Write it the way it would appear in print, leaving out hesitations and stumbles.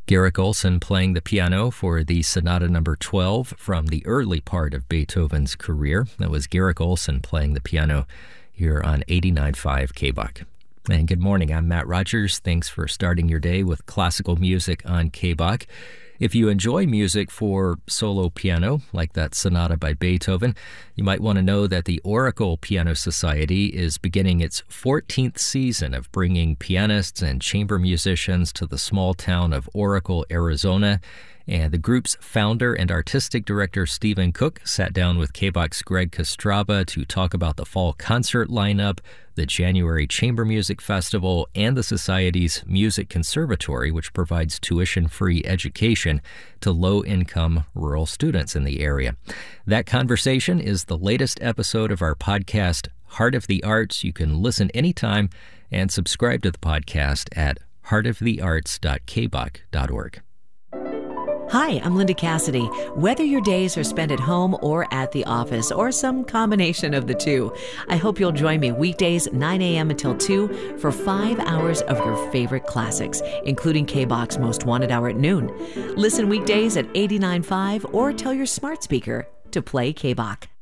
Garrick Ohlson playing the piano for the Sonata No. 12 from the early part of Beethoven's career. That was Garrick Ohlson playing the piano here on 89.5 KBOK. And good morning, I'm Matt Rogers. Thanks for starting your day with classical music on KBOK. If you enjoy music for solo piano, like that sonata by Beethoven, you might want to know that the Oracle Piano Society is beginning its 14th season of bringing pianists and chamber musicians to the small town of Oracle, Arizona. And the group's founder and artistic director, Stephen Cook, sat down with KBOK's Greg Kostraba to talk about the fall concert lineup, the January Chamber Music Festival, and the Society's Music Conservatory, which provides tuition-free education to low-income rural students in the area. That conversation is the latest episode of our podcast, Heart of the Arts. You can listen anytime and subscribe to the podcast at heartofthearts.kbok.org. Hi, I'm Linda Cassidy. Whether your days are spent at home or at the office, or some combination of the two, I hope you'll join me weekdays 9 a.m. until 2 for 5 hours of your favorite classics, including KBOK's Most Wanted Hour at noon. Listen weekdays at 89.5 or tell your smart speaker to play KBOK.